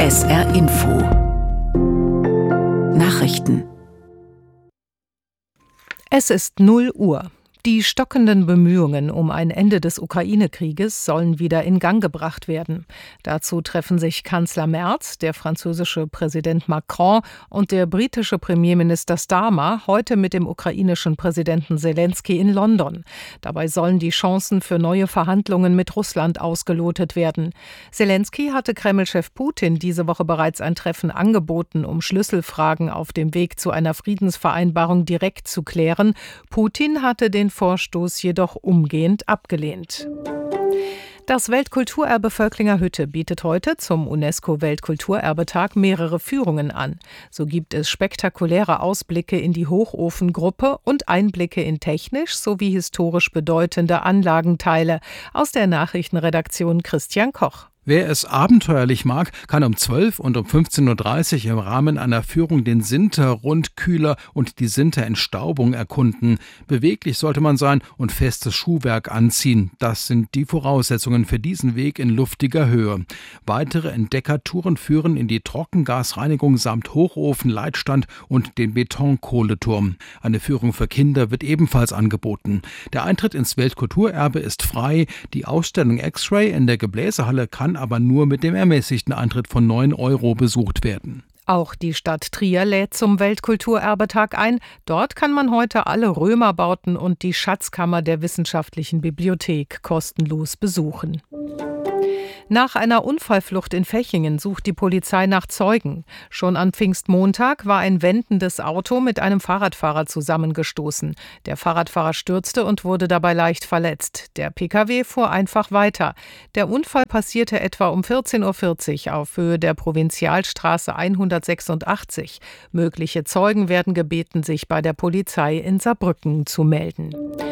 SR Info Nachrichten. Es ist 0 Uhr. Die stockenden Bemühungen um ein Ende des Ukraine-Krieges sollen wieder in Gang gebracht werden. Dazu treffen sich Kanzler Merz, der französische Präsident Macron und der britische Premierminister Starmer heute mit dem ukrainischen Präsidenten Selenskyj in London. Dabei sollen die Chancen für neue Verhandlungen mit Russland ausgelotet werden. Selenskyj hatte Kreml-Chef Putin diese Woche bereits ein Treffen angeboten, um Schlüsselfragen auf dem Weg zu einer Friedensvereinbarung direkt zu klären. Putin hatte den Vorstoß jedoch umgehend abgelehnt. Das Weltkulturerbe Völklinger Hütte bietet heute zum UNESCO-Weltkulturerbetag mehrere Führungen an. So gibt es spektakuläre Ausblicke in die Hochofengruppe und Einblicke in technisch sowie historisch bedeutende Anlagenteile. Aus der Nachrichtenredaktion Christian Koch. Wer es abenteuerlich mag, kann um 12 und um 15.30 Uhr im Rahmen einer Führung den Sinter-Rundkühler und die Sinter-Entstaubung erkunden. Beweglich sollte man sein und festes Schuhwerk anziehen. Das sind die Voraussetzungen für diesen Weg in luftiger Höhe. Weitere Entdeckertouren führen in die Trockengasreinigung samt Hochofen, Leitstand und den Betonkohleturm. Eine Führung für Kinder wird ebenfalls angeboten. Der Eintritt ins Weltkulturerbe ist frei. Die Ausstellung X-Ray in der Gebläsehalle kann aber nur mit dem ermäßigten Eintritt von 9 € besucht werden. Auch die Stadt Trier lädt zum Weltkulturerbetag ein. Dort kann man heute alle Römerbauten und die Schatzkammer der Wissenschaftlichen Bibliothek kostenlos besuchen. Nach einer Unfallflucht in Fechingen sucht die Polizei nach Zeugen. Schon am Pfingstmontag war ein wendendes Auto mit einem Fahrradfahrer zusammengestoßen. Der Fahrradfahrer stürzte und wurde dabei leicht verletzt. Der Pkw fuhr einfach weiter. Der Unfall passierte etwa um 14.40 Uhr auf Höhe der Provinzialstraße 186. Mögliche Zeugen werden gebeten, sich bei der Polizei in Saarbrücken zu melden.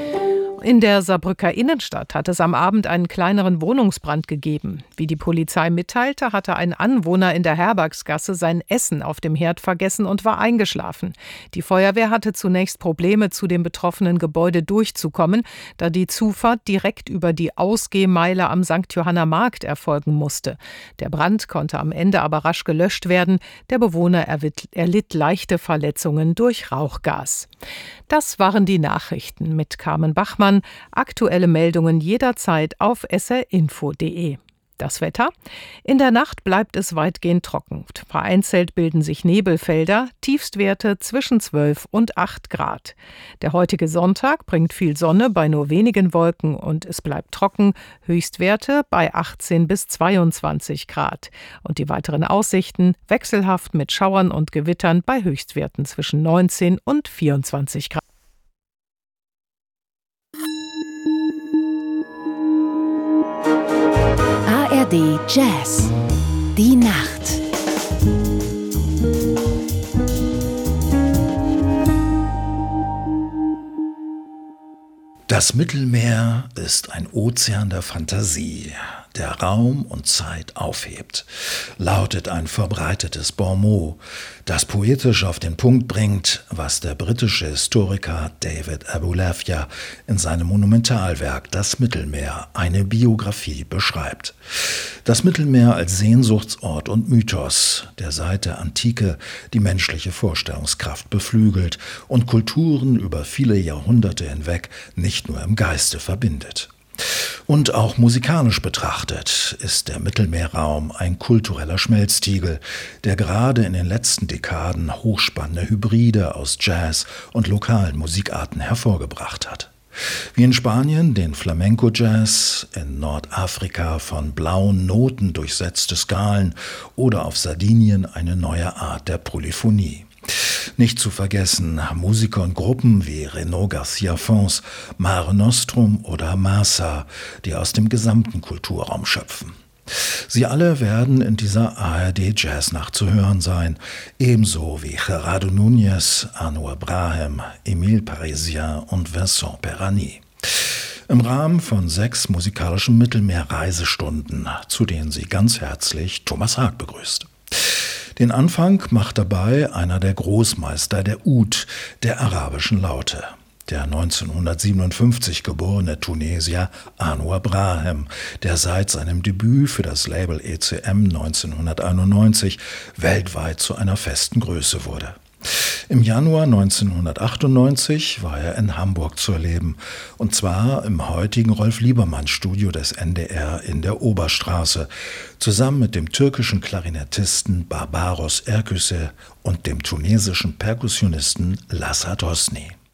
In der Saarbrücker Innenstadt hat es am Abend einen kleineren Wohnungsbrand gegeben. Wie die Polizei mitteilte, hatte ein Anwohner in der Herbergsgasse sein Essen auf dem Herd vergessen und war eingeschlafen. Die Feuerwehr hatte zunächst Probleme, zu dem betroffenen Gebäude durchzukommen, da die Zufahrt direkt über die Ausgehmeile am St. Johanner Markt erfolgen musste. Der Brand konnte am Ende aber rasch gelöscht werden. Der Bewohner erlitt leichte Verletzungen durch Rauchgas. Das waren die Nachrichten mit Carmen Bachmann. Aktuelle Meldungen jederzeit auf srinfo.de. Das Wetter? In der Nacht bleibt es weitgehend trocken. Vereinzelt bilden sich Nebelfelder, Tiefstwerte zwischen 12 und 8 Grad. Der heutige Sonntag bringt viel Sonne bei nur wenigen Wolken und es bleibt trocken, Höchstwerte bei 18 bis 22 Grad. Und die weiteren Aussichten wechselhaft mit Schauern und Gewittern bei Höchstwerten zwischen 19 und 24 Grad. ARD Jazz. Die Nacht. Das Mittelmeer ist ein Ozean der Fantasie, der Raum und Zeit aufhebt, lautet ein verbreitetes Bonmot, das poetisch auf den Punkt bringt, was der britische Historiker David Abulafia in seinem Monumentalwerk Das Mittelmeer, eine Biografie beschreibt. Das Mittelmeer als Sehnsuchtsort und Mythos, der seit der Antike die menschliche Vorstellungskraft beflügelt und Kulturen über viele Jahrhunderte hinweg nicht nur im Geiste verbindet. Und auch musikalisch betrachtet ist der Mittelmeerraum ein kultureller Schmelztiegel, der gerade in den letzten Dekaden hochspannende Hybride aus Jazz und lokalen Musikarten hervorgebracht hat. Wie in Spanien den Flamenco-Jazz, in Nordafrika von blauen Noten durchsetzte Skalen oder auf Sardinien eine neue Art der Polyphonie. Nicht zu vergessen Musiker und Gruppen wie Renaud Garcia Fons, Mare Nostrum oder Massa, die aus dem gesamten Kulturraum schöpfen. Sie alle werden in dieser ARD-Jazznacht zu hören sein, ebenso wie Gerardo Núñez, Anouar Brahim, Emile Parisien und Vincent Perani. Im Rahmen von 6 musikalischen Mittelmeer-Reisestunden, zu denen sie ganz herzlich Thomas Haag begrüßt. Den Anfang macht dabei einer der Großmeister der Oud, der arabischen Laute. Der 1957 geborene Tunesier Anwar Brahem, der seit seinem Debüt für das Label ECM 1991 weltweit zu einer festen Größe wurde. Im Januar 1998 war er in Hamburg zu erleben, und zwar im heutigen Rolf-Liebermann-Studio des NDR in der Oberstraße, zusammen mit dem türkischen Klarinettisten Barbaros Erküse und dem tunesischen Perkussionisten Lassat Hosni.